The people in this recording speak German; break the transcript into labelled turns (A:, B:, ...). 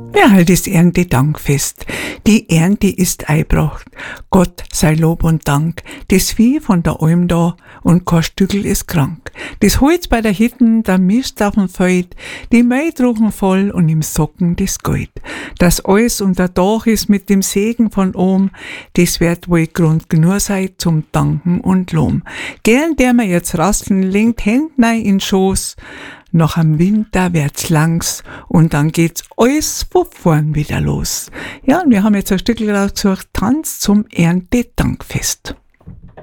A: Ja, halt ist Erntedankfest. Die Ernte ist eingebracht. Gott sei Lob und Dank. Das Vieh von der Alm da und kein Stückel ist krank. Das Holz bei der Hitten, der Mist auf dem Feld, die Maidruchen voll und im Socken das Gold. Das alles unter Dach ist mit dem Segen von oben, das wird wohl Grund genug sein zum Danken und Lohm. Gern der mir jetzt rasteln, lenkt Händ rein in den Schoß. Nach am Winter wird's langs und dann geht's alles von vorn wieder los. Ja, und wir haben jetzt ein Stück rausgesucht, Tanz zum Erntedankfest.